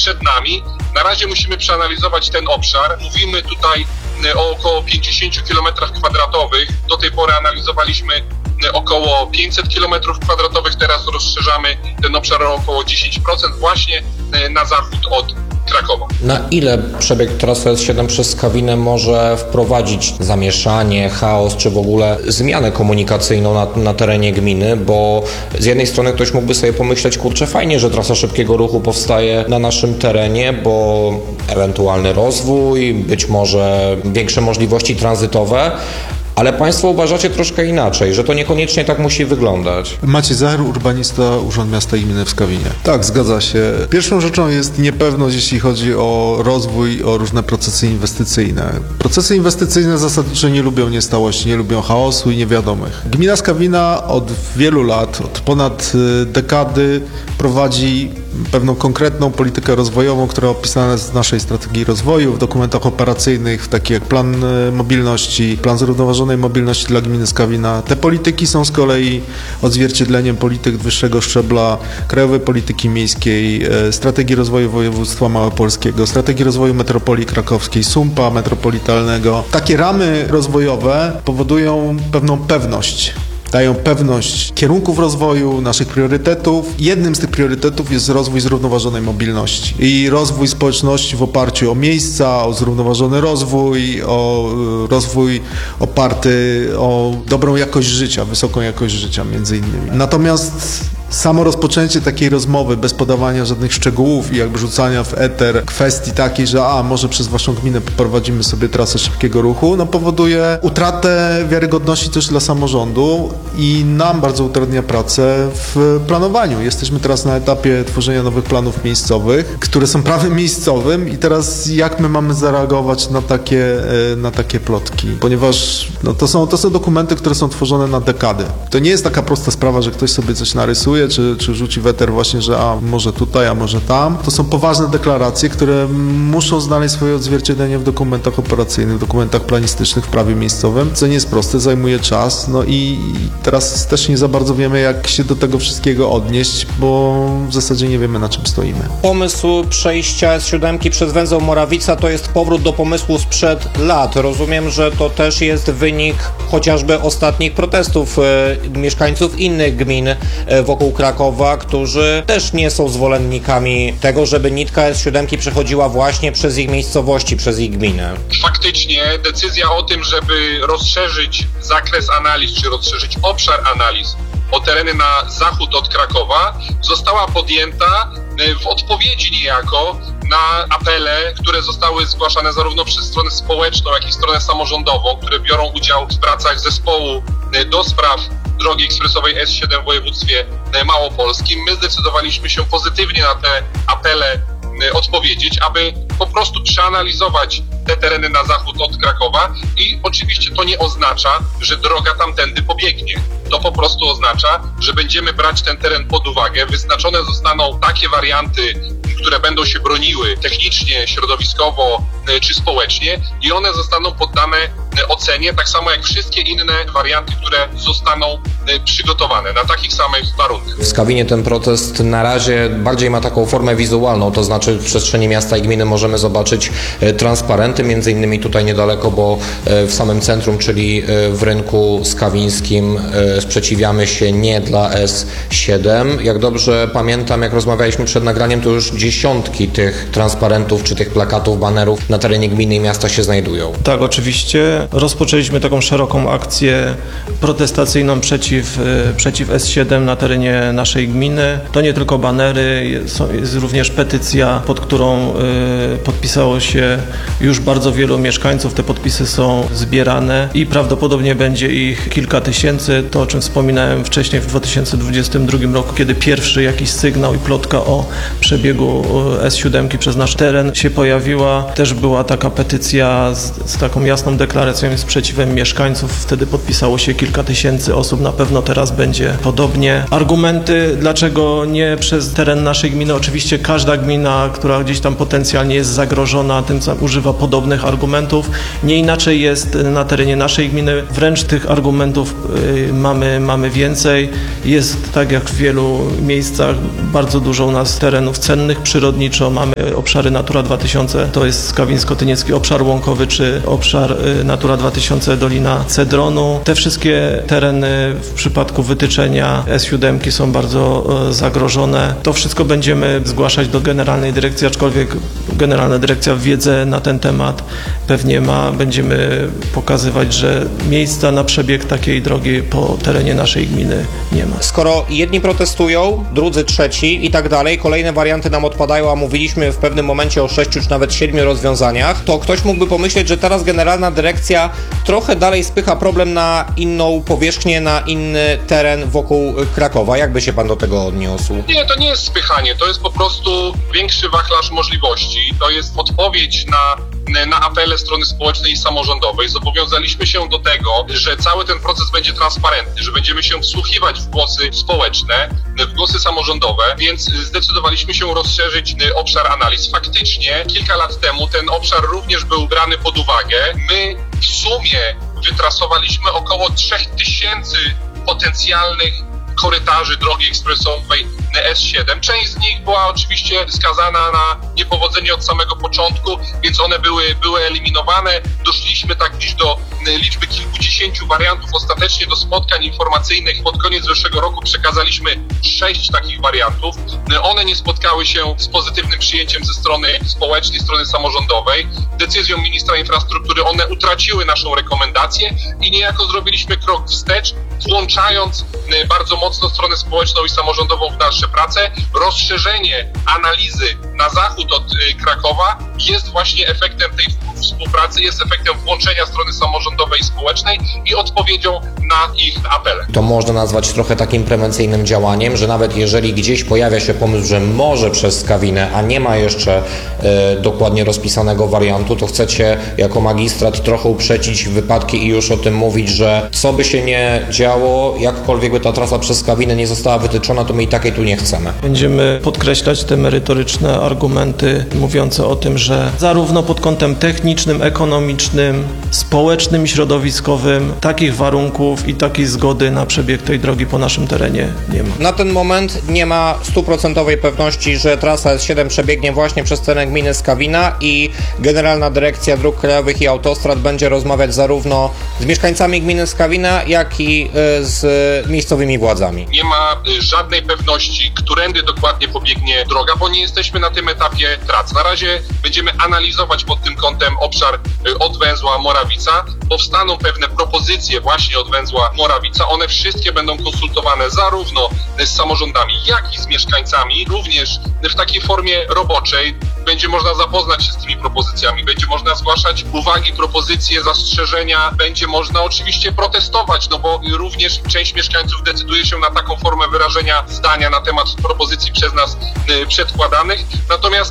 przed nami. Na razie musimy przeanalizować ten obszar. Mówimy tutaj o około 50 km². Do tej pory analizowaliśmy około 500 km², teraz rozszerzamy ten obszar o około 10% właśnie na zachód od Krakowa. Na ile przebieg trasy S7 przez Skawinę może wprowadzić zamieszanie, chaos, czy w ogóle zmianę komunikacyjną na terenie gminy? Bo z jednej strony ktoś mógłby sobie pomyśleć, kurczę, fajnie, że trasa szybkiego ruchu powstaje na naszym terenie, bo ewentualny rozwój, być może większe możliwości tranzytowe, ale Państwo uważacie troszkę inaczej, że to niekoniecznie tak musi wyglądać. Maciej Zachar, urbanista, Urząd Miasta i Gminy w Skawinie. Tak, zgadza się. Pierwszą rzeczą jest niepewność, jeśli chodzi o rozwój, o różne procesy inwestycyjne. Procesy inwestycyjne zasadniczo nie lubią niestałości, nie lubią chaosu i niewiadomych. Gmina Skawina od wielu lat, od ponad dekady prowadzi pewną konkretną politykę rozwojową, która opisana jest w naszej strategii rozwoju, w dokumentach operacyjnych, takich jak plan mobilności, plan zrównoważonej mobilności dla gminy Skawina. Te polityki są z kolei odzwierciedleniem polityk wyższego szczebla, krajowej polityki miejskiej, strategii rozwoju województwa małopolskiego, strategii rozwoju metropolii krakowskiej, SUMP-a metropolitalnego. Takie ramy rozwojowe powodują pewną pewność. Dają pewność kierunków rozwoju, naszych priorytetów. Jednym z tych priorytetów jest rozwój zrównoważonej mobilności i rozwój społeczności w oparciu o miejsca, o zrównoważony rozwój, o rozwój oparty o dobrą jakość życia, wysoką jakość życia między innymi. Natomiast samo rozpoczęcie takiej rozmowy bez podawania żadnych szczegółów i jakby rzucania w eter kwestii takiej, że może przez waszą gminę poprowadzimy sobie trasę szybkiego ruchu, powoduje utratę wiarygodności też dla samorządu i nam bardzo utrudnia pracę w planowaniu. Jesteśmy teraz na etapie tworzenia nowych planów miejscowych, które są prawem miejscowym i teraz jak my mamy zareagować na takie plotki? Ponieważ to są dokumenty, które są tworzone na dekady. To nie jest taka prosta sprawa, że ktoś sobie coś narysuje, czy rzuci weter właśnie, że może tutaj, a może tam. To są poważne deklaracje, które muszą znaleźć swoje odzwierciedlenie w dokumentach operacyjnych, w dokumentach planistycznych, w prawie miejscowym, co nie jest proste, zajmuje czas. I teraz też nie za bardzo wiemy, jak się do tego wszystkiego odnieść, bo w zasadzie nie wiemy, na czym stoimy. Pomysł przejścia S7 przez węzeł Morawica to jest powrót do pomysłu sprzed lat. Rozumiem, że to też jest wynik chociażby ostatnich protestów mieszkańców innych gmin wokół Krakowa, którzy też nie są zwolennikami tego, żeby nitka S7 przechodziła właśnie przez ich miejscowości, przez ich gminę. Faktycznie decyzja o tym, żeby rozszerzyć zakres analiz, czy rozszerzyć obszar analiz o tereny na zachód od Krakowa została podjęta w odpowiedzi niejako na apele, które zostały zgłaszane zarówno przez stronę społeczną, jak i stronę samorządową, które biorą udział w pracach zespołu do spraw drogi ekspresowej S7 w województwie małopolskim. My zdecydowaliśmy się pozytywnie na te apele odpowiedzieć, aby po prostu przeanalizować te tereny na zachód od Krakowa i oczywiście to nie oznacza, że droga tamtędy pobiegnie. To po prostu oznacza, że będziemy brać ten teren pod uwagę. Wyznaczone zostaną takie warianty, które będą się broniły technicznie, środowiskowo czy społecznie i one zostaną poddane ocenie, tak samo jak wszystkie inne warianty, które zostaną przygotowane na takich samych warunkach. W Skawinie ten protest na razie bardziej ma taką formę wizualną, to znaczy w przestrzeni miasta i gminy możemy zobaczyć transparenty, między innymi tutaj niedaleko, bo w samym centrum, czyli w rynku skawińskim sprzeciwiamy się nie dla S7. Jak dobrze pamiętam, jak rozmawialiśmy przed nagraniem, to już dziesiątki tych transparentów czy tych plakatów, banerów na terenie gminy i miasta się znajdują. Tak, oczywiście. Rozpoczęliśmy taką szeroką akcję protestacyjną przeciw S7 na terenie naszej gminy. To nie tylko banery, jest również petycja, pod którą podpisało się już bardzo wielu mieszkańców. Te podpisy są zbierane i prawdopodobnie będzie ich kilka tysięcy. To, o czym wspominałem wcześniej w 2022 roku, kiedy pierwszy jakiś sygnał i plotka o przebiegu S7 przez nasz teren się pojawiła. Też była taka petycja z taką jasną deklaracją demonstracją i sprzeciwem mieszkańców. Wtedy podpisało się kilka tysięcy osób, na pewno teraz będzie podobnie. Argumenty, dlaczego nie przez teren naszej gminy? Oczywiście każda gmina, która gdzieś tam potencjalnie jest zagrożona, tym samym używa podobnych argumentów. Nie inaczej jest na terenie naszej gminy, wręcz tych argumentów mamy więcej. Jest, tak jak w wielu miejscach, bardzo dużo u nas terenów cennych przyrodniczo. Mamy obszary Natura 2000, to jest Skawińsko-Tyniecki obszar łąkowy, czy obszar Natura 2000 Dolina Cedronu. Te wszystkie tereny w przypadku wytyczenia S7 są bardzo zagrożone. To wszystko będziemy zgłaszać do Generalnej Dyrekcji, aczkolwiek Generalna Dyrekcja wiedzę na ten temat pewnie ma. Będziemy pokazywać, że miejsca na przebieg takiej drogi po terenie naszej gminy nie ma. Skoro jedni protestują, drudzy trzeci i tak dalej, kolejne warianty nam odpadają, a mówiliśmy w pewnym momencie o 6 czy nawet 7 rozwiązaniach, to ktoś mógłby pomyśleć, że teraz Generalna Dyrekcja trochę dalej spycha problem na inną powierzchnię, na inny teren wokół Krakowa. Jakby się pan do tego odniósł? Nie, to nie jest spychanie, to jest po prostu większy wachlarz możliwości. To jest odpowiedź na apele strony społecznej i samorządowej. Zobowiązaliśmy się do tego, że cały ten proces będzie transparentny, że będziemy się wsłuchiwać w głosy społeczne, w głosy samorządowe, więc zdecydowaliśmy się rozszerzyć obszar analiz. Faktycznie kilka lat temu ten obszar również był brany pod uwagę. My w sumie wytrasowaliśmy około 3000 potencjalnych korytarzy drogi ekspresowej S7. Część z nich była oczywiście skazana na niepowodzenie od samego początku, więc one były eliminowane. Doszliśmy tak dziś do liczby kilkudziesięciu wariantów. Ostatecznie do spotkań informacyjnych pod koniec zeszłego roku przekazaliśmy 6 takich wariantów. One nie spotkały się z pozytywnym przyjęciem ze strony społecznej, strony samorządowej. Decyzją ministra infrastruktury one utraciły naszą rekomendację i niejako zrobiliśmy krok wstecz, włączając bardzo mocno stronę społeczną i samorządową w dalsze prace. Rozszerzenie analizy na zachód od Krakowa jest właśnie efektem tej współpracy, jest efektem włączenia strony samorządowej i społecznej i odpowiedzią na ich apele. To można nazwać trochę takim prewencyjnym działaniem, że nawet jeżeli gdzieś pojawia się pomysł, że może przez Skawinę, a nie ma jeszcze dokładnie rozpisanego wariantu, to chcecie jako magistrat trochę uprzedzić wypadki i już o tym mówić, że co by się nie działo, jakkolwiek by ta trasa przez Skawinę nie została wytyczona, to my i takiej tu nie chcemy. Będziemy podkreślać te merytoryczne argumenty mówiące o tym, że zarówno pod kątem technicznym, ekonomicznym, społecznym i środowiskowym takich warunków i takiej zgody na przebieg tej drogi po naszym terenie nie ma. Na ten moment nie ma 100% pewności, że trasa S7 przebiegnie właśnie przez teren gminy Skawina i Generalna Dyrekcja Dróg Krajowych i Autostrad będzie rozmawiać zarówno z mieszkańcami gminy Skawina, jak i z miejscowymi władzami. Nie ma żadnej pewności, którędy dokładnie pobiegnie droga, bo nie jesteśmy na tym etapie prac. Na razie będziemy analizować pod tym kątem obszar od węzła Morawica. Powstaną pewne propozycje właśnie od węzła Morawica. One wszystkie będą konsultowane zarówno z samorządami, jak i z mieszkańcami. Również w takiej formie roboczej będzie można zapoznać się z tymi propozycjami, będzie można zgłaszać uwagi, propozycje, zastrzeżenia, będzie można oczywiście protestować, no bo również część mieszkańców decyduje się na taką formę wyrażenia zdania na temat propozycji przez nas przedkładanych. Natomiast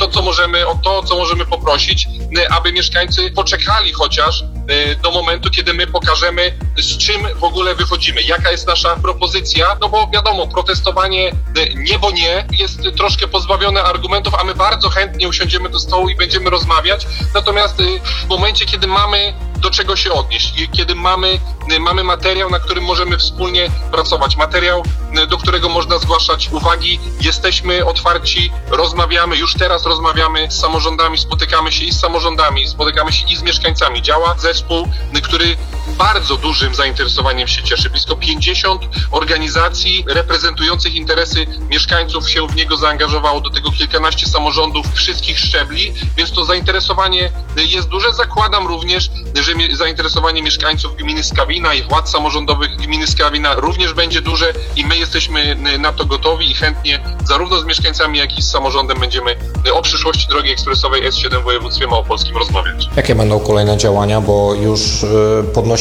to, co możemy poprosić, aby mieszkańcy poczekali chociaż do momentu, kiedy my pokażemy, z czym w ogóle wychodzimy, jaka jest nasza propozycja, no bo wiadomo, protestowanie nie, bo nie, jest troszkę pozbawione argumentów, a my bardzo chętnie usiądziemy do stołu i będziemy rozmawiać, natomiast w momencie, kiedy mamy do czego się odnieść, kiedy mamy materiał, na którym możemy wspólnie pracować, materiał, do którego można zgłaszać uwagi, jesteśmy otwarci, rozmawiamy, już teraz rozmawiamy z samorządami, spotykamy się i z samorządami, spotykamy się i z mieszkańcami. Działa zespół, który bardzo dużym zainteresowaniem się cieszy. Blisko 50 organizacji reprezentujących interesy mieszkańców się w niego zaangażowało, do tego kilkanaście samorządów wszystkich szczebli, więc to zainteresowanie jest duże. Zakładam również, że zainteresowanie mieszkańców gminy Skawina i władz samorządowych gminy Skawina również będzie duże i my jesteśmy na to gotowi i chętnie zarówno z mieszkańcami, jak i z samorządem będziemy o przyszłości drogi ekspresowej S7 w województwie małopolskim rozmawiać. Jakie będą kolejne działania, bo już podnosić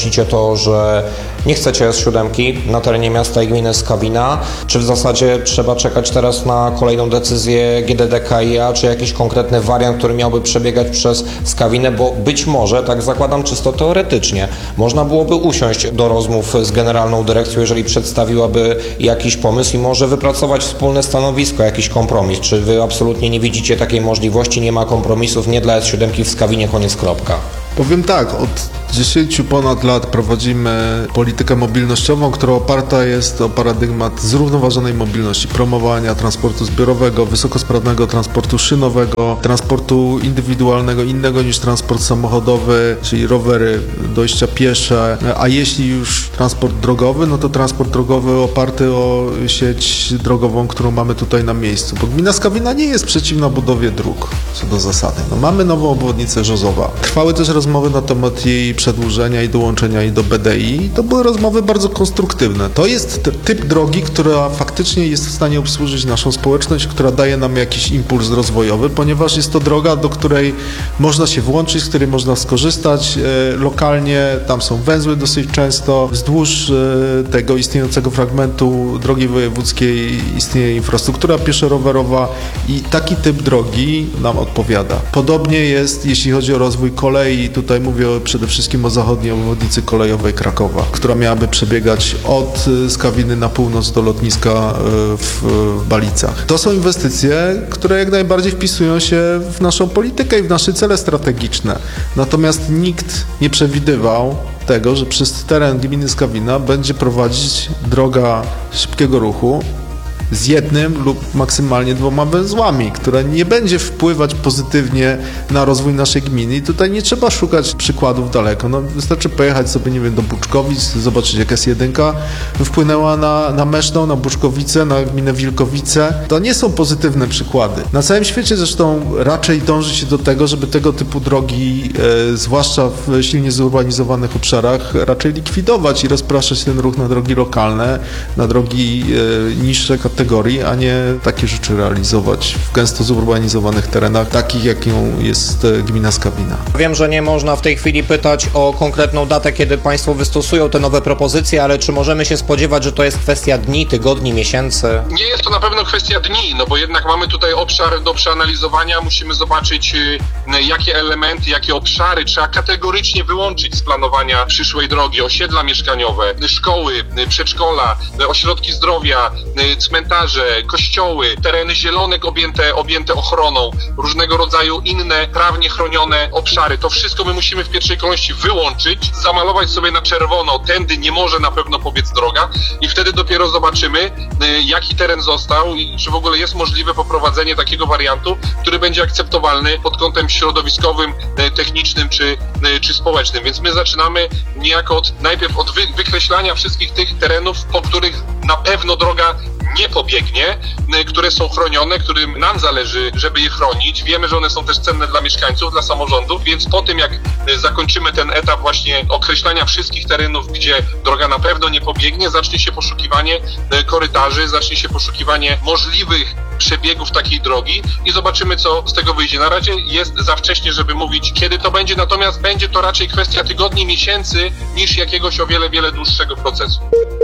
podnosicie to, że nie chcecie S7 na terenie miasta i gminy Skawina. Czy w zasadzie trzeba czekać teraz na kolejną decyzję GDDKiA, czy jakiś konkretny wariant, który miałby przebiegać przez Skawinę, bo być może, tak zakładam czysto teoretycznie, można byłoby usiąść do rozmów z Generalną Dyrekcją, jeżeli przedstawiłaby jakiś pomysł i może wypracować wspólne stanowisko, jakiś kompromis. Czy wy absolutnie nie widzicie takiej możliwości, nie ma kompromisów, nie dla S7 w Skawinie, koniec, kropka? Powiem tak, od 10 ponad lat prowadzimy politykę mobilnościową, która oparta jest o paradygmat zrównoważonej mobilności, promowania transportu zbiorowego, wysokosprawnego transportu szynowego, transportu indywidualnego, innego niż transport samochodowy, czyli rowery, dojścia piesze, a jeśli już transport drogowy, no to transport drogowy oparty o sieć drogową, którą mamy tutaj na miejscu, bo gmina Skawina nie jest przeciwna budowie dróg, co do zasady. No, mamy nową obwodnicę Żorzowa. Trwały też rozmowy na temat jej przedłużenia i dołączenia jej do BDI. To były rozmowy bardzo konstruktywne. To jest typ drogi, która faktycznie jest w stanie obsłużyć naszą społeczność, która daje nam jakiś impuls rozwojowy, ponieważ jest to droga, do której można się włączyć, z której można skorzystać lokalnie. Tam są węzły dosyć często. Wzdłuż tego istniejącego fragmentu drogi wojewódzkiej istnieje infrastruktura pieszo-rowerowa i taki typ drogi nam odpowiada. Podobnie jest, jeśli chodzi o rozwój kolei. Tutaj mówię przede wszystkim o zachodniej obwodnicy kolejowej Krakowa, która miałaby przebiegać od Skawiny na północ do lotniska w Balicach. To są inwestycje, które jak najbardziej wpisują się w naszą politykę i w nasze cele strategiczne. Natomiast nikt nie przewidywał tego, że przez teren gminy Skawina będzie prowadzić droga szybkiego ruchu z jednym lub maksymalnie 2 węzłami, która nie będzie wpływać pozytywnie na rozwój naszej gminy. I tutaj nie trzeba szukać przykładów daleko. No, wystarczy pojechać sobie, nie wiem, do Buczkowic, zobaczyć jak S1 wpłynęła na Meszną, na Buczkowice, na gminę Wilkowice. To nie są pozytywne przykłady. Na całym świecie zresztą raczej dąży się do tego, żeby tego typu drogi, zwłaszcza w silnie zurbanizowanych obszarach, raczej likwidować i rozpraszać ten ruch na drogi lokalne, na drogi niższe kategorii, a nie takie rzeczy realizować w gęsto zurbanizowanych terenach, takich jaką jest gmina Skawina. Wiem, że nie można w tej chwili pytać o konkretną datę, kiedy Państwo wystosują te nowe propozycje, ale czy możemy się spodziewać, że to jest kwestia dni, tygodni, miesięcy? Nie jest to na pewno kwestia dni, no bo jednak mamy tutaj obszar do przeanalizowania, musimy zobaczyć jakie elementy, jakie obszary trzeba kategorycznie wyłączyć z planowania przyszłej drogi, osiedla mieszkaniowe, szkoły, przedszkola, ośrodki zdrowia, cmentarze, kościoły, tereny zielonek objęte ochroną, różnego rodzaju inne prawnie chronione obszary. To wszystko my musimy w pierwszej kolejności wyłączyć, zamalować sobie na czerwono, tędy nie może na pewno pobiec droga i wtedy dopiero zobaczymy, jaki teren został i czy w ogóle jest możliwe poprowadzenie takiego wariantu, który będzie akceptowalny pod kątem środowiskowym, technicznym czy społecznym. Więc my zaczynamy niejako najpierw od wykreślania wszystkich tych terenów, po których na pewno droga nie pobiegnie, które są chronione, którym nam zależy, żeby je chronić. Wiemy, że one są też cenne dla mieszkańców, dla samorządów, więc po tym jak zakończymy ten etap właśnie określania wszystkich terenów, gdzie droga na pewno nie pobiegnie, zacznie się poszukiwanie korytarzy, zacznie się poszukiwanie możliwych przebiegów takiej drogi i zobaczymy, co z tego wyjdzie. Na razie jest za wcześnie, żeby mówić, kiedy to będzie, natomiast będzie to raczej kwestia tygodni, miesięcy, niż jakiegoś o wiele, wiele dłuższego procesu.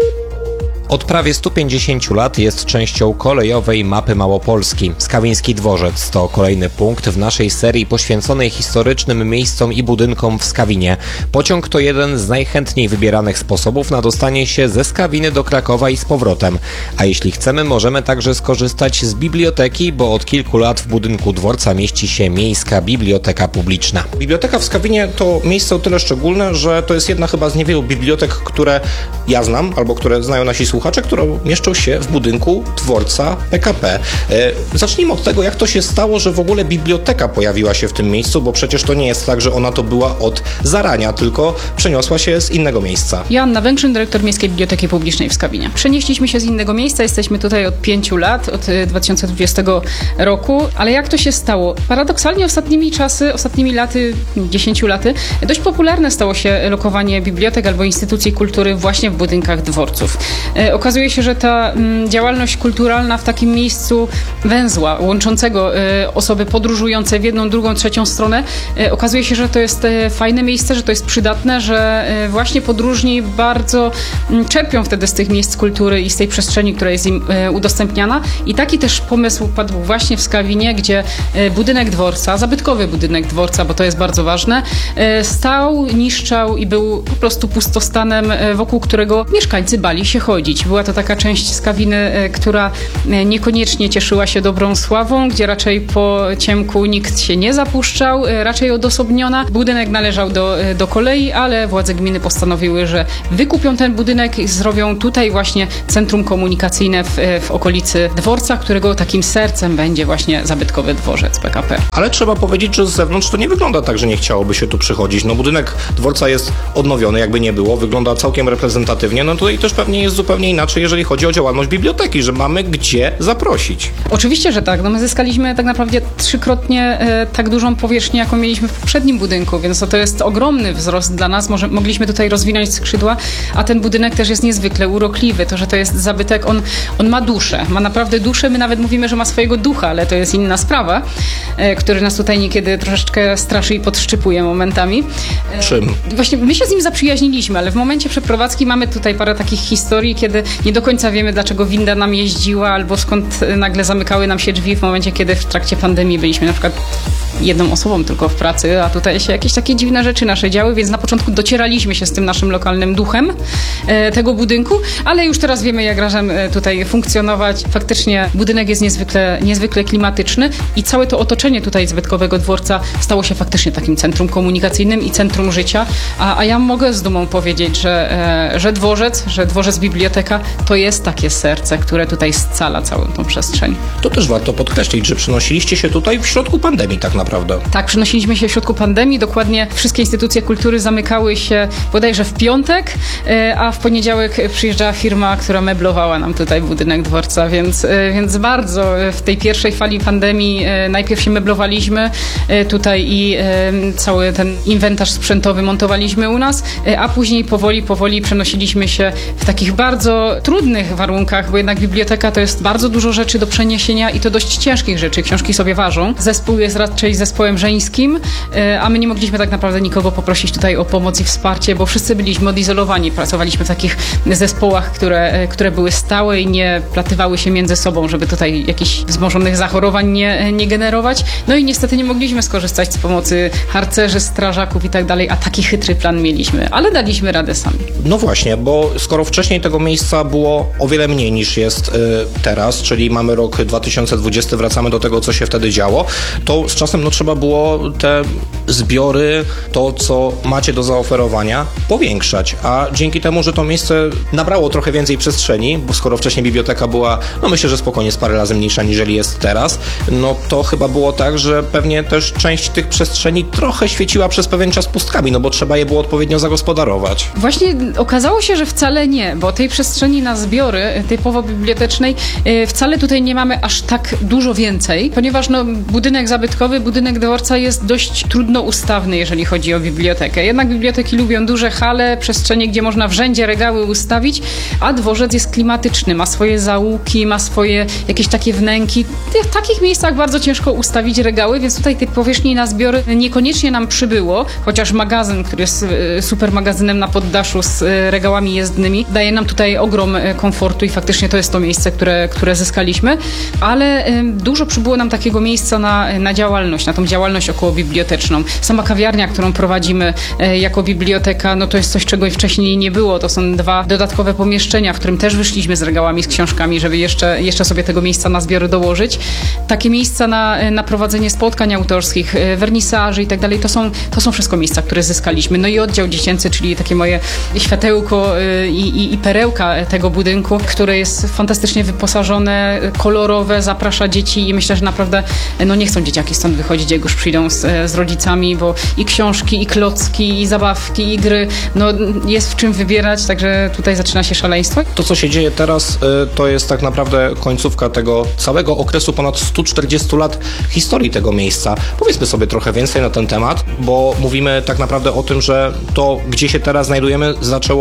Od prawie 150 lat jest częścią kolejowej mapy Małopolski. Skawiński Dworzec to kolejny punkt w naszej serii poświęconej historycznym miejscom i budynkom w Skawinie. Pociąg to jeden z najchętniej wybieranych sposobów na dostanie się ze Skawiny do Krakowa i z powrotem. A jeśli chcemy, możemy także skorzystać z biblioteki, bo od kilku lat w budynku dworca mieści się Miejska Biblioteka Publiczna. Biblioteka w Skawinie to miejsce o tyle szczególne, że to jest jedna chyba z niewielu bibliotek, które ja znam, albo które znają nasi słuchacze, które mieszczą się w budynku dworca PKP. Zacznijmy od tego, jak to się stało, że w ogóle biblioteka pojawiła się w tym miejscu, bo przecież to nie jest tak, że ona to była od zarania, tylko przeniosła się z innego miejsca. Joanna Węgrzyn, dyrektor Miejskiej Biblioteki Publicznej w Skawinie. Przenieśliśmy się z innego miejsca, jesteśmy tutaj od 5 lat, od 2020 roku, ale jak to się stało? Paradoksalnie ostatnimi laty, 10 laty, dość popularne stało się lokowanie bibliotek albo instytucji kultury właśnie w budynkach dworców. Okazuje się, że ta działalność kulturalna w takim miejscu węzła, łączącego osoby podróżujące w jedną, drugą, trzecią stronę, okazuje się, że to jest fajne miejsce, że to jest przydatne, że właśnie podróżni bardzo czerpią wtedy z tych miejsc kultury i z tej przestrzeni, która jest im udostępniana. I taki też pomysł padł właśnie w Skawinie, gdzie budynek dworca, zabytkowy budynek dworca, bo to jest bardzo ważne, stał, niszczał i był po prostu pustostanem, wokół którego mieszkańcy bali się chodzić. Była to taka część Skawiny, która niekoniecznie cieszyła się dobrą sławą, gdzie raczej po ciemku nikt się nie zapuszczał, raczej odosobniona. Budynek należał do kolei, ale władze gminy postanowiły, że wykupią ten budynek i zrobią tutaj właśnie centrum komunikacyjne w okolicy dworca, którego takim sercem będzie właśnie zabytkowy dworzec PKP. Ale trzeba powiedzieć, że z zewnątrz to nie wygląda tak, że nie chciałoby się tu przychodzić. No budynek dworca jest odnowiony, jakby nie było, wygląda całkiem reprezentatywnie. No tutaj też pewnie jest zupełnie inaczej, jeżeli chodzi o działalność biblioteki, że mamy gdzie zaprosić. Oczywiście, że tak. No my zyskaliśmy tak naprawdę 3-krotnie tak dużą powierzchnię, jaką mieliśmy w poprzednim budynku, więc to jest ogromny wzrost dla nas. Mogliśmy tutaj rozwinąć skrzydła, a ten budynek też jest niezwykle urokliwy. To, że to jest zabytek, on ma duszę. Ma naprawdę duszę. My nawet mówimy, że ma swojego ducha, ale to jest inna sprawa, który nas tutaj niekiedy troszeczkę straszy i podszczypuje momentami. Czym? Właśnie my się z nim zaprzyjaźniliśmy, ale w momencie przeprowadzki mamy tutaj parę takich historii, kiedy nie do końca wiemy, dlaczego winda nam jeździła, albo skąd nagle zamykały nam się drzwi w momencie, kiedy w trakcie pandemii byliśmy na przykład jedną osobą tylko w pracy, a tutaj się jakieś takie dziwne rzeczy nasze działy, więc na początku docieraliśmy się z tym naszym lokalnym duchem tego budynku, ale już teraz wiemy, jak razem tutaj funkcjonować. Faktycznie budynek jest niezwykle klimatyczny i całe to otoczenie tutaj zabytkowego dworca stało się faktycznie takim centrum komunikacyjnym i centrum życia, a ja mogę z dumą powiedzieć, że dworzec biblioteka to jest takie serce, które tutaj scala całą tą przestrzeń. To też warto podkreślić, że przenosiliście się tutaj w środku pandemii tak naprawdę. Tak, przenosiliśmy się w środku pandemii. Dokładnie wszystkie instytucje kultury zamykały się bodajże w piątek, a w poniedziałek przyjeżdżała firma, która meblowała nam tutaj budynek dworca, więc bardzo w tej pierwszej fali pandemii najpierw się meblowaliśmy tutaj i cały ten inwentarz sprzętowy montowaliśmy u nas, a później powoli przenosiliśmy się w takich bardzo trudnych warunkach, bo jednak biblioteka to jest bardzo dużo rzeczy do przeniesienia i to dość ciężkich rzeczy. Książki sobie ważą. Zespół jest raczej zespołem żeńskim, a my nie mogliśmy tak naprawdę nikogo poprosić tutaj o pomoc i wsparcie, bo wszyscy byliśmy odizolowani. Pracowaliśmy w takich zespołach, które były stałe i nie platywały się między sobą, żeby tutaj jakichś wzmożonych zachorowań nie generować. No i niestety nie mogliśmy skorzystać z pomocy harcerzy, strażaków i tak dalej, a taki chytry plan mieliśmy, ale daliśmy radę sami. No właśnie, bo skoro wcześniej tego miejsca było o wiele mniej niż jest teraz, czyli mamy rok 2020, wracamy do tego, co się wtedy działo, to z czasem trzeba było te zbiory, to co macie do zaoferowania, powiększać, a dzięki temu, że to miejsce nabrało trochę więcej przestrzeni, bo skoro wcześniej biblioteka była, myślę, że spokojnie z parę razy mniejsza, niżeli jest teraz, to chyba było tak, że pewnie też część tych przestrzeni trochę świeciła przez pewien czas pustkami, bo trzeba je było odpowiednio zagospodarować. Właśnie okazało się, że wcale nie, bo tej przestrzeni na zbiory typowo bibliotecznej wcale tutaj nie mamy aż tak dużo więcej, ponieważ budynek zabytkowy, budynek dworca jest dość trudno ustawny, jeżeli chodzi o bibliotekę. Jednak biblioteki lubią duże hale, przestrzenie, gdzie można w rzędzie regały ustawić, a dworzec jest klimatyczny, ma swoje zaułki, ma swoje jakieś takie wnęki. W takich miejscach bardzo ciężko ustawić regały, więc tutaj tej powierzchni na zbiory niekoniecznie nam przybyło, chociaż magazyn, który jest super magazynem na poddaszu z regałami jezdnymi, daje nam tutaj ogrom komfortu i faktycznie to jest to miejsce, które zyskaliśmy, ale dużo przybyło nam takiego miejsca na działalność, na tą działalność okołobiblioteczną. Sama kawiarnia, którą prowadzimy jako biblioteka, to jest coś, czego wcześniej nie było. To są 2 dodatkowe pomieszczenia, w którym też wyszliśmy z regałami, z książkami, żeby jeszcze sobie tego miejsca na zbiory dołożyć. Takie miejsca na prowadzenie spotkań autorskich, wernisaży i tak dalej, to są wszystko miejsca, które zyskaliśmy. No i oddział dziecięcy, czyli takie moje światełko i perełka tego budynku, które jest fantastycznie wyposażone, kolorowe, zaprasza dzieci i myślę, że naprawdę nie chcą dzieciaki stąd wychodzić, jak już przyjdą z rodzicami. twórcami, bo i książki, i klocki, i zabawki, i gry, no jest w czym wybierać, także tutaj zaczyna się szaleństwo. To, co się dzieje teraz, to jest tak naprawdę końcówka tego całego okresu ponad 140 lat historii tego miejsca. Powiedzmy sobie trochę więcej na ten temat, bo mówimy tak naprawdę o tym, że to, gdzie się teraz znajdujemy,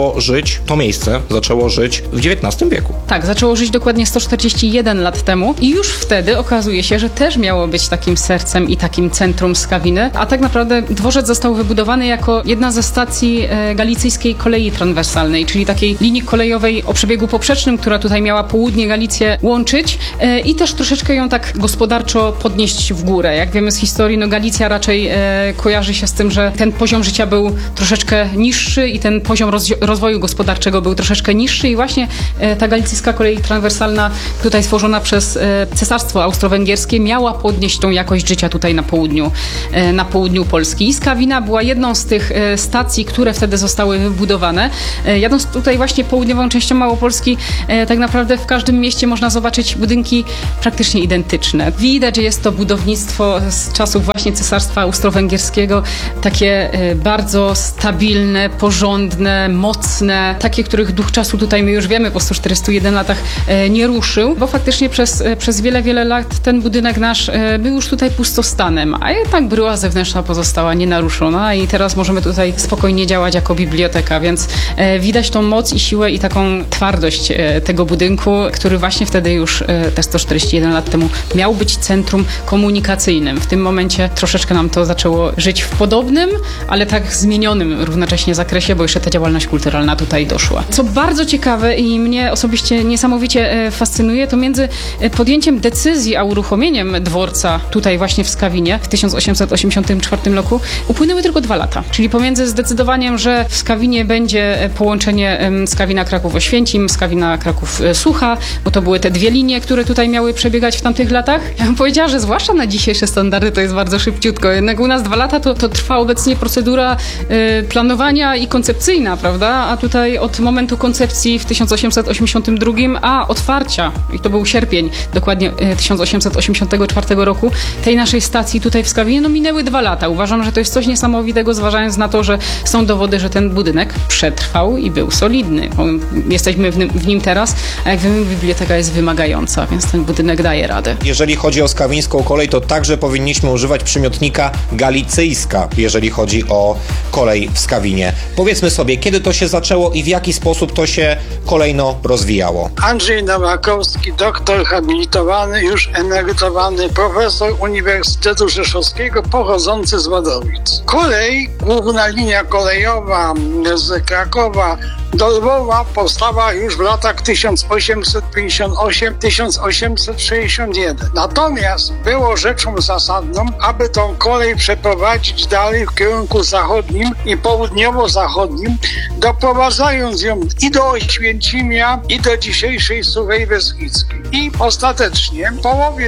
to miejsce zaczęło żyć w XIX wieku. Tak, zaczęło żyć dokładnie 141 lat temu i już wtedy okazuje się, że też miało być takim sercem i takim centrum Skawiny, a tak naprawdę dworzec został wybudowany jako jedna ze stacji galicyjskiej kolei transwersalnej, czyli takiej linii kolejowej o przebiegu poprzecznym, która tutaj miała południe Galicję łączyć i też troszeczkę ją tak gospodarczo podnieść w górę. Jak wiemy z historii, no Galicja raczej kojarzy się z tym, że ten poziom życia był troszeczkę niższy i ten poziom rozwoju gospodarczego był troszeczkę niższy i właśnie ta galicyjska kolej transwersalna tutaj stworzona przez Cesarstwo Austro-Węgierskie miała podnieść tą jakość życia tutaj na południu Polski. I Skawina była jedną z tych stacji, które wtedy zostały wybudowane. Jadąc tutaj właśnie południową częścią Małopolski, tak naprawdę w każdym mieście można zobaczyć budynki praktycznie identyczne. Widać, że jest to budownictwo z czasów właśnie Cesarstwa Austro-Węgierskiego, takie bardzo stabilne, porządne, mocne, takie, których duch czasu tutaj my już wiemy po 141 latach nie ruszył, bo faktycznie przez wiele lat ten budynek nasz był już tutaj pustostanem, a jednak bryła zewnętrzna pozostała nienaruszona i teraz możemy tutaj spokojnie działać jako biblioteka, więc widać tą moc i siłę i taką twardość tego budynku, który właśnie wtedy już te 141 lat temu miał być centrum komunikacyjnym. W tym momencie troszeczkę nam to zaczęło żyć w podobnym, ale tak zmienionym równocześnie zakresie, bo jeszcze ta działalność kulturalna tutaj doszła. Co bardzo ciekawe i mnie osobiście niesamowicie fascynuje, to między podjęciem decyzji a uruchomieniem dworca tutaj właśnie w Skawinie w 1884 roku upłynęły tylko 2 lata. Czyli pomiędzy zdecydowaniem, że w Skawinie będzie połączenie Skawina Kraków-Oświęcim, Skawina Kraków-Sucha, bo to były te dwie linie, które tutaj miały przebiegać w tamtych latach. Ja bym powiedziała, że zwłaszcza na dzisiejsze standardy to jest bardzo szybciutko. Jednak u nas 2 lata to trwa obecnie procedura planowania i koncepcyjna, prawda? A tutaj od momentu koncepcji w 1882, a otwarcia, i to był sierpień dokładnie 1884 roku, tej naszej stacji tutaj w Skawinie, no minęły 2 lata. Uważam, że to jest coś niesamowitego, zważając na to, że są dowody, że ten budynek przetrwał i był solidny. Jesteśmy w nim teraz, a jak wiemy, biblioteka jest wymagająca, więc ten budynek daje radę. Jeżeli chodzi o skawińską kolej, to także powinniśmy używać przymiotnika galicyjska, jeżeli chodzi o kolej w Skawinie. Powiedzmy sobie, kiedy to się zaczęło i w jaki sposób to się kolejno rozwijało. Andrzej Nowakowski, doktor habilitowany, już emerytowany, profesor Uniwersytetu Rzeszowskiego, pochodzący z Wadowic. Kolej, główna linia kolejowa z Krakowa do Lwowa powstała już w latach 1858-1861. Natomiast było rzeczą zasadną, aby tą kolej przeprowadzić dalej w kierunku zachodnim i południowo-zachodnim, doprowadzając ją i do Oświęcimia, i do dzisiejszej Suchej Beskidzkiej. I ostatecznie w połowie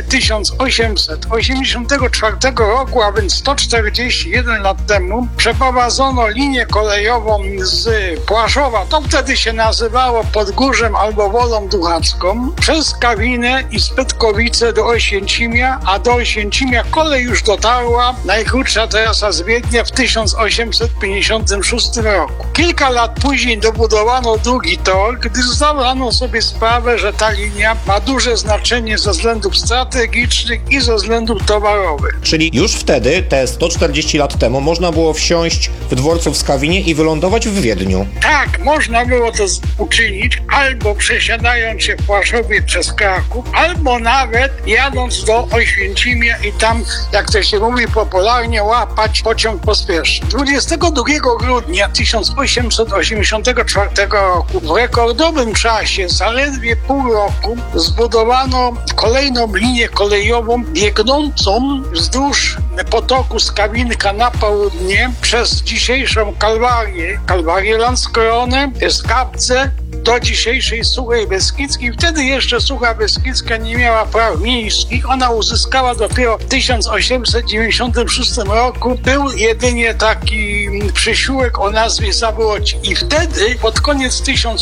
1884 roku, a więc 141 lat temu, przeprowadzono linię kolejową z Płaszowa, to wtedy się nazywało Podgórzem albo Wolą Duchacką, przez Skawinę i Spytkowice do Oświęcimia, a do Oświęcimia kolej już dotarła, najkrótsza trasa z Wiednia, w 1856 roku. Kilka lat później dobudowano drugi tor, gdyż zdano sobie sprawę, że ta linia ma duże znaczenie ze względów strategicznych i ze względów towarowych. Czyli już wtedy, te 140 lat temu, można było wsiąść w dworcu w Skawinie i wylądować w Wiedniu. Tak, można było to uczynić, albo przesiadając się w Płaszowie przez Kraków, albo nawet jadąc do Oświęcimia i tam, jak to się mówi popularnie, łapać pociąg pospieszny. 22 grudnia 1884 roku, w rekordowym czasie, zaledwie pół roku, zbudowano kolejną linię kolejową biegnącą wzdłuż potoku Skawinka na południe przez dzisiejszą Kalwarię Landskronę, Skarbce do dzisiejszej Suchej Beskidzkiej. Wtedy jeszcze Sucha Beskidzka nie miała praw miejskich. Ona uzyskała dopiero w 1896 roku. Był jedynie taki przysiłek o nazwie Zabłoci. I wtedy, pod koniec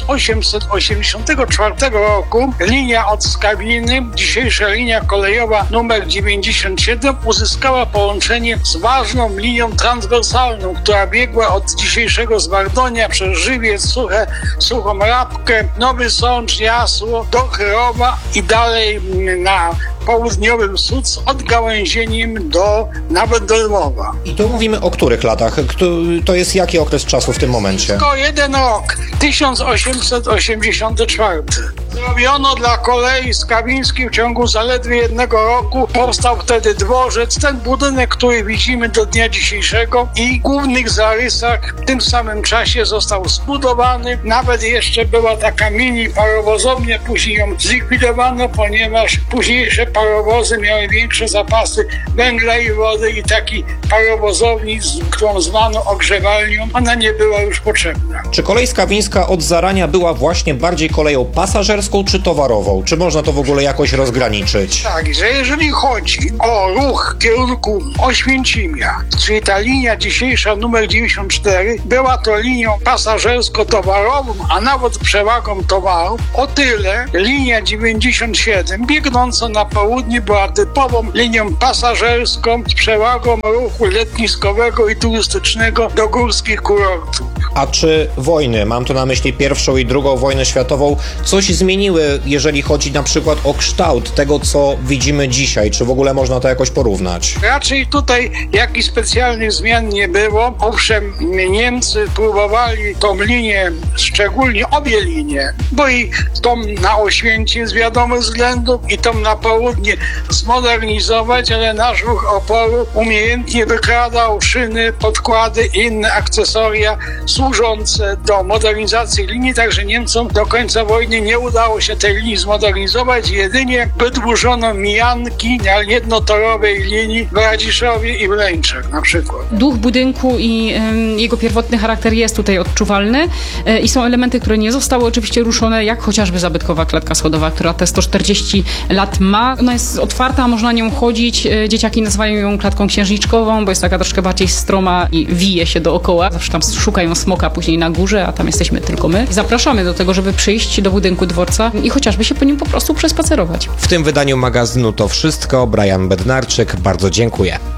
1884 roku, linia od Skawiny, dzisiejsza linia kolejowa numer 97, uzyskała połączenie z ważną linią transwersalną, która biegła od dzisiejszego Zwardonia przez Żywiec, Suchą Rabkę, Nowy Sącz, Jasło do Chyrowa i dalej na południowym Słud z odgałęzieniem nawet do Lwowa. I tu mówimy o których latach? To jest jaki okres czasu w tym momencie? Tylko jeden rok, 1884. Zrobiono dla kolei skawińskiej w ciągu zaledwie jednego roku. Powstał wtedy dworzec, ten budynek, który widzimy do dnia dzisiejszego i w głównych zarysach w tym samym czasie został zbudowany. Nawet jeszcze była taka mini parowozownia, później ją zlikwidowano, ponieważ późniejsze parowozy miały większe zapasy węgla i wody i taki parowozowni, którą zwano ogrzewalnią, ona nie była już potrzebna. Czy kolej skawińska od zarania była właśnie bardziej koleją pasażerską czy towarową? Czy można to w ogóle jakoś rozgraniczyć? Tak, że jeżeli chodzi o ruch w kierunku Oświęcimia, czyli ta linia dzisiejsza numer 94, była to linią pasażersko-towarową, a nawet przewagą towarów, o tyle linia 97 biegnąca na południe była typową linią pasażerską z przewagą ruchu letniskowego i turystycznego do górskich kurortów. A czy wojny, mam tu na myśli pierwszą i drugą wojnę światową, coś zmieniły, jeżeli chodzi na przykład o kształt tego, co widzimy dzisiaj? Czy w ogóle można to jakoś porównać? Raczej tutaj jakichś specjalnych zmian nie było. Owszem, Niemcy próbowali tą linię, szczególnie obie linie, bo i tą na Oświęcim z wiadomych względów i tą na południe zmodernizować, ale nasz ruch oporu umiejętnie wykradał szyny, podkłady i inne akcesoria służące do modernizacji linii, także Niemcom do końca wojny nie udało się tej linii zmodernizować, jedynie wydłużono mijanki na jednotorowej linii w Radziszowie i w Leńczach na przykład. Duch budynku i jego pierwotny charakter jest tutaj odczuwalny i są elementy, które nie zostały oczywiście ruszone, jak chociażby zabytkowa klatka schodowa, która te 140 lat ma. Ona jest otwarta, można nią chodzić. Dzieciaki nazywają ją klatką księżniczkową, bo jest taka troszkę bardziej stroma i wije się dookoła. Zawsze tam szukają smoka później na górze, a tam jesteśmy tylko my. I zapraszamy do tego, żeby przyjść do budynku dworca i chociażby się po nim po prostu przespacerować. W tym wydaniu magazynu to wszystko. Brian Bednarczyk, bardzo dziękuję.